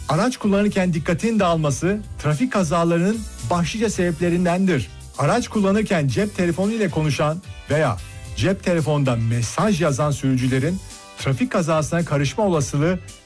Araç kullanırken dikkatin dağılması trafik kazalarının başlıca sebeplerindendir. Araç kullanırken cep telefonu ile konuşan veya cep telefonunda mesaj yazan sürücülerin trafik kazasına karışma olasılığı